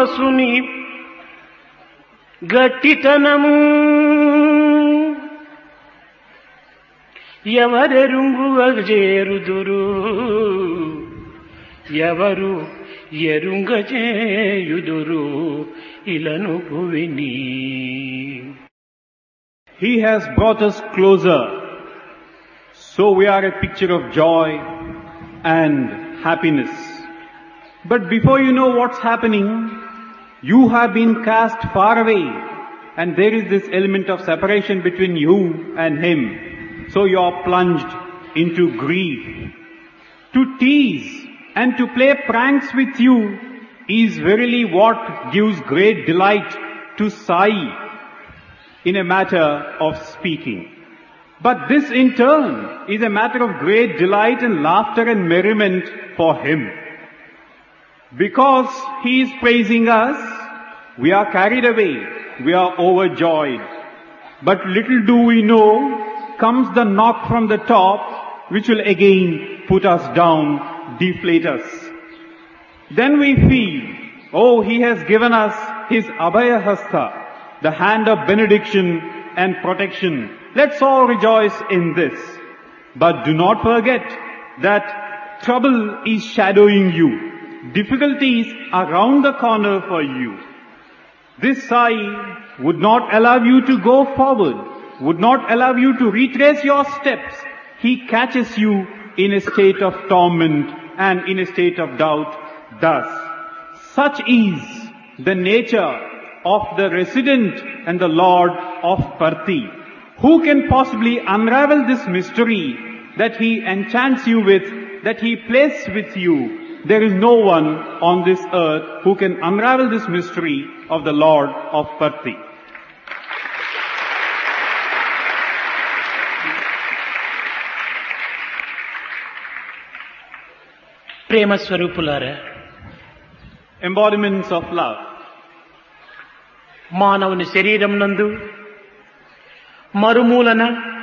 మనసుని గట్టితనము ఎవరెరుంగువ చేరుదురు ఎవరు ఎరుంగ చేయుదురు ఇలను భువిని. He has brought us closer, so we are a picture of joy and happiness. But before you know what's happening, you have been cast far away, and there is this element of separation between you and Him. So you are plunged into grief. To tease and to play pranks with you is verily what gives great delight to Sai in a matter of speaking. But this in turn is a matter of great delight and laughter and merriment for Him. Because He is praising us, we are carried away, we are overjoyed. But little do we know, comes the knock from the top, which will again put us down, deflate us. Then we feel, oh, He has given us His Abhaya Hasta, the hand of benediction and protection. Let's all rejoice in this. But do not forget that trouble is shadowing you. Difficulties are round the corner for you. This Sai would not allow you to go forward, would not allow you to retrace your steps. He catches you in a state of torment and in a state of doubt. Thus, such is the nature of the resident and the Lord of Parthi. Who can possibly unravel this mystery that He enchants you with, that He plays with you? There is no one on this earth who can unravel this mystery of the Lord of Parthi. ప్రేమ స్వరూపులారా, Embodiments of love. మానవుని శరీరం నందు మరుమూలన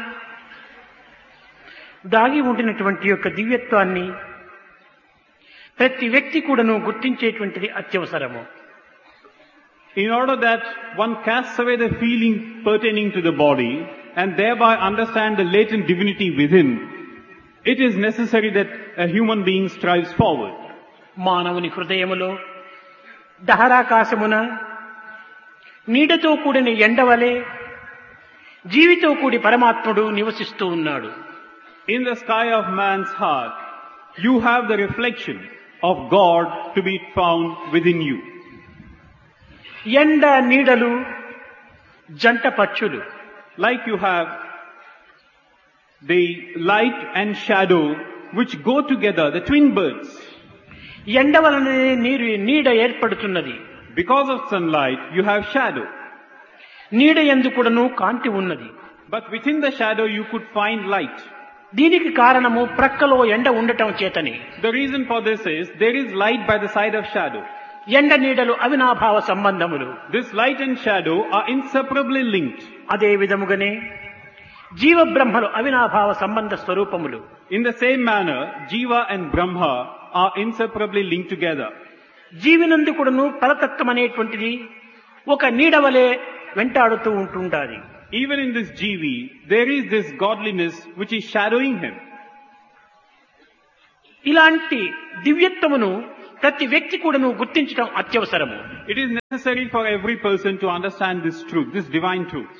దాగి ఉండినటువంటి యొక్క దివ్యత్వాన్ని ప్రతి వ్యక్తి కూడాను గుర్తించేటువంటిది అత్యవసరము. In order that one casts away the feeling pertaining to the body and thereby understand the latent divinity within, it is necessary that a human being strives forward. మానవుని హృదయములో దహరాకాశమున నీడతో కూడిన ఎండవలే జీవితో కూడి పరమాత్ముడు నివసిస్తూ ఉన్నాడు. In the sky of man's heart, you have the reflection of God to be found within you. ఎండ నీడలు జంట పక్షులు. Like you have the light and shadow which go together, the twin birds. ఎండ వలనే నీడ ఏర్పడుతున్నది. Because of sunlight, you have shadow. నీడ యందు కూడాను కాంతి ఉన్నది. But within the shadow, you could find light. దీనికి కారణము ప్రక్కలో ఎండ ఉండటం చేతని. The reason for this is there is light by the side of shadow. ఎండ నీడలు అవినాభావ సంబంధములు. This light and shadow are inseparably linked. అదే విధముగానే జీవ బ్రహ్మలు అవినాభావ సంబంధ స్వరూపములు. In the same manner, Jiva and Brahma are inseparably linked together. జీవినందు కూడాను పరతత్వం అనేటువంటిది ఒక నీడవలే వెంటాడుతూ ఉంటుండాలి. Even in this Jivi, there is this godliness which is shadowing him. ఇలాంటి దివ్యత్వమును ప్రతి వ్యక్తి కూడాను గుర్తించడం అత్యవసరము. It is necessary for every person to understand this truth, this divine truth.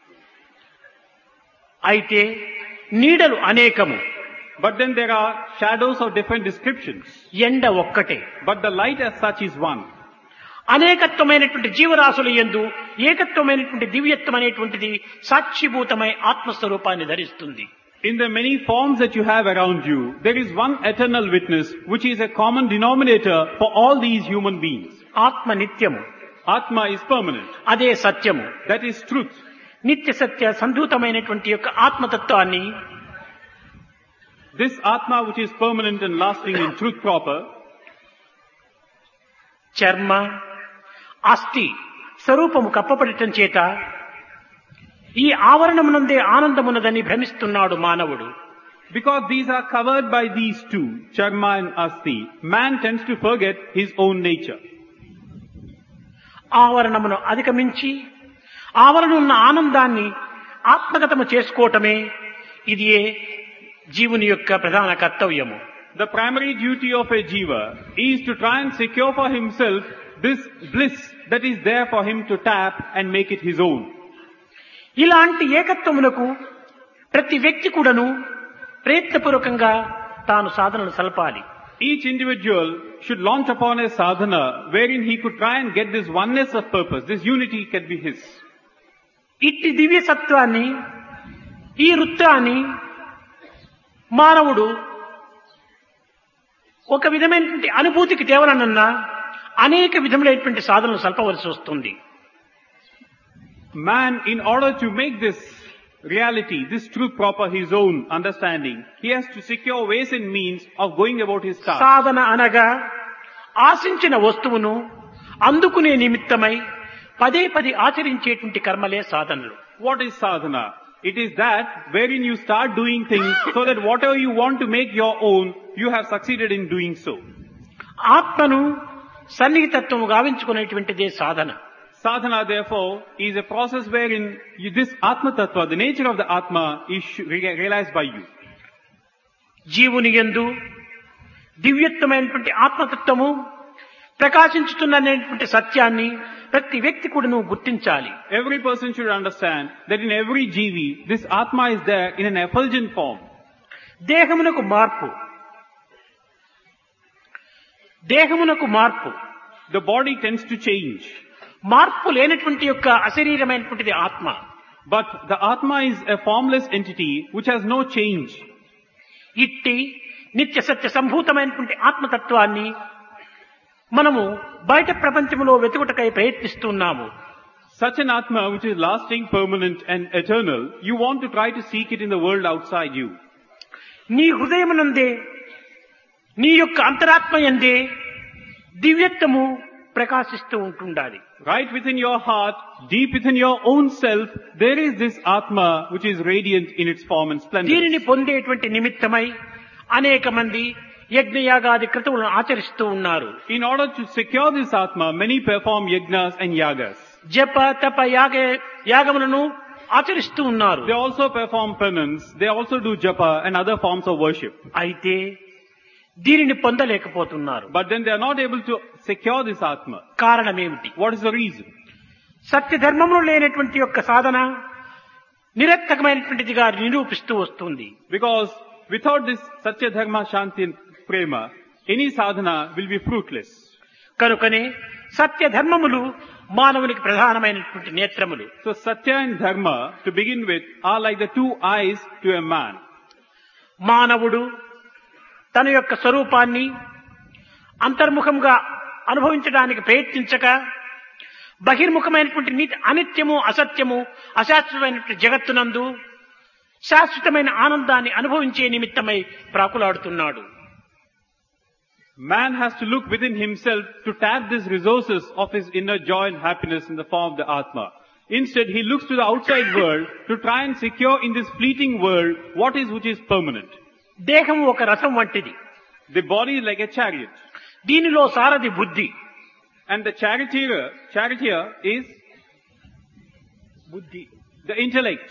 అయితే నీడలు అనేకము. But then there are shadows of different descriptions. ఎండ ఒక్కటే. But the light as such is one. అనేకత్వమైనటువంటి జీవరాశుల యందు ఏకత్వమైనటువంటి దివ్యత్వం అనేటువంటిది సాక్షిభూతమై ఆత్మస్వరూపాన్ని ధరిస్తుంది. In the many forms that you have around you, there is one eternal witness which is a common denominator for all these human beings. ఆత్మ నిత్యము. Atma is permanent. అదే సత్యము. That is truth. నిత్య సత్య సంధూతమైనటువంటి యొక్క ఆత్మతత్వాన్ని This Atma which is permanent and lasting in truth proper, చర్మ అస్థి స్వరూపము కప్పబడటం చేత ఈ ఆవరణమునందే ఆనందమున్నదని భ్రమిస్తున్నాడు మానవుడు. because these are covered by these two, Charma and Asti, man tends to forget his own nature. ఆవరణమును అధిగమించి ఆవరణ ఉన్న ఆనందాన్ని ఆత్మగతము చేసుకోవటమే ఇది జీవుని యొక్క ప్రధాన కర్తవ్యము. The primary duty of a jiva is to try and secure for himself this bliss that is there for him to tap and make it his own. ఇలాంటి ఏకత్వమునకు ప్రతి వ్యక్తి కూడాను ప్రయత్నపూర్వకంగా తాను సాధనలు సల్పాలి. Each individual should launch upon a sadhana wherein he could try and get this oneness of purpose, this unity can be his. ఇట్టి దివ్య సత్వాన్ని, ఈ వృత్తాన్ని మానవుడు ఒక విధమైనటువంటి అనుభూతికి తేవాలన్నా అనేక విధములైనటువంటి సాధనలు సల్పవలసి వస్తుంది. Man, in order to make this reality, this truth proper his own understanding, he has to secure ways and means of going about his task. సాధన అనగా ఆశించిన వస్తువును అందుకునే నిమిత్తమై పదే పదే ఆచరించేటువంటి కర్మలే సాధనలు. What is sadhana? It is that wherein you start doing things so that whatever you want to make your own, you have succeeded in doing so. ఆత్మను సన్నిహితత్వము గావించుకునేటువంటిదే సాధన. Sadhana, therefore, is a process wherein this Atma Tattva, the nature of the Atma, is realized by you. జీవుని యందు దివ్యత్వమైనటువంటి ఆత్మతత్వము ప్రకాశించుతున్నటువంటి సత్యాన్ని ప్రతి వ్యక్తి కూడా నువ్వు గుర్తించాలి. Every person should understand that in every jivi, this Atma is there in an effulgent form. దేహమునకు మార్పు. The body tends to change. మార్పు లేనటువంటి యొక్క అశరీరమైనటువంటిది ఆత్మ. But the Atma is a formless entity which has no change. ఇట్టి నిత్య సత్య సంభూతమైనటువంటి ఆత్మతత్వాన్ని మనము బయట ప్రపంచంలో వెతుకుటకై ప్రయత్నిస్తున్నాము. Such an Atma which is lasting, permanent and eternal, you want to try to seek it in the world outside you. నీ హృదయమునందే, నీ యొక్క అంతరాత్మ యందే దివ్యత్వము ప్రకాశిస్తూ ఉంటుండాలి. Right within your heart, deep within your own self, there is this Atma which is radiant in its form and splendor. దీనిని పొందేటువంటి నిమిత్తమై అనేక మంది యజ్ఞయాగాది క్రతువులను ఆచరిస్తూ ఉన్నారు. In order to secure this Atma, many perform yajnas and yagas. జప తప యాగములను ఆచరిస్తూ ఉన్నారు. They also perform penance, they also do japa and other forms of worship. అయితే దీనిని పొందలేకపోతున్నారు. But then they are not able to secure this Atma. కారణమేమిటి? What is the reason? సత్య ధర్మములో లేనటువంటి యొక్క సాధన నిరర్థకమైనటువంటిదిగా నిరూపిస్తూ వస్తుంది. Because without this Satya Dharma Shanti and Prema, any sadhana will be fruitless. కనుకనే సత్య ధర్మములు మానవునికి ప్రధానమైనటువంటి నేత్రములు. So Satya and Dharma, to begin with, are like the two eyes to a man. మానవుడు తన యొక్క స్వరూపాన్ని అంతర్ముఖంగా అనుభవించడానికి ప్రయత్నించక బహిర్ముఖమైనటువంటి అనిత్యము, అసత్యము, అశాశ్వతమైనటువంటి జగత్తునందు శాశ్వతమైన ఆనందాన్ని అనుభవించే నిమిత్తమై ప్రాకులాడుతున్నాడు. Man has to look within himself to tap these resources of his inner joy and happiness in the form of the Atma. Instead, he looks to the outside world to try and secure in this fleeting world what is which is permanent. దేహం ఒక రథం వంటిది. The body is like a chariot. దీనిలో సారథి బుద్ధి. And the charioteer is బుద్ధి, the intellect.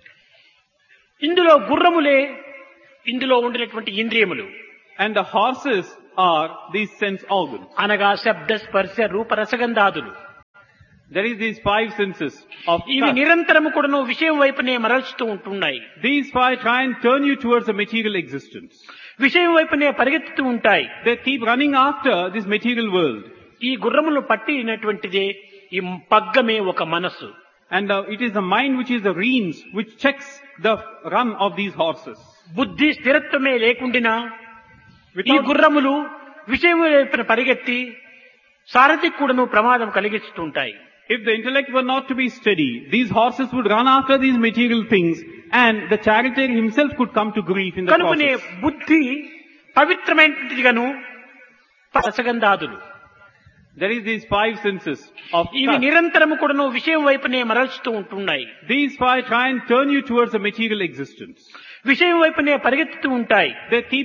ఇందులో గుర్రములే ఇందులో ఉండినటువంటి ఇంద్రియములు. And the horses are these sense organs. అనగా శబ్ద స్పర్శ రూప రసగంధాదులు. There is these five senses of ఇవి touch. నిరంతరము కూడాను విషయం వైపునే మరల్చుతూ ఉంటున్నాయి. These five try and turn you towards a material existence. విషయం వైపునే పరిగెత్తుతూ ఉంటాయి. They keep running after this material world. ఈ గుర్రములు పట్టినటువంటిదే ఈ పగ్గమే ఒక మనస్సు. And it is the mind which is the reins which checks the run of these horses. బుద్ధి స్థిరత్వమే లేకుండినా ఈ Without, గుర్రములు విషయం వైపున పరిగెత్తి సారథికి కూడాను ప్రమాదం కలిగిస్తుంటాయి. if the intellect were not to be steady, these horses would run after these material things and the charioteer himself could come to grief in the కనుకనే process. బుద్ధి పవిత్రమైనదిగాను రసగంధాదులు. There is these five senses of ఇవి touch. నిరంతరము కూడాను విషయం వైపునే మరల్చుతూ ఉంటున్నాయి. These five try and turn you towards a material existence. విషయం వైపునే పరిగెత్తుతూ ఉంటాయి. They keep